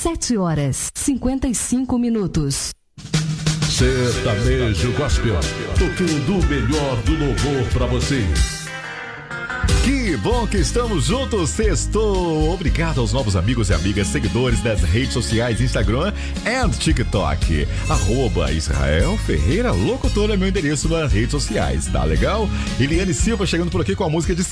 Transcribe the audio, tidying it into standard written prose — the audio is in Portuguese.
7h55. Sertanejo Gospel, tocando o melhor do louvor pra você. Que bom que estamos juntos, sextou! Obrigado aos novos amigos e amigas, seguidores das redes sociais, Instagram e TikTok. @Israel Ferreira Locutor é meu endereço nas redes sociais, tá legal? Eliane Silva chegando por aqui com a música de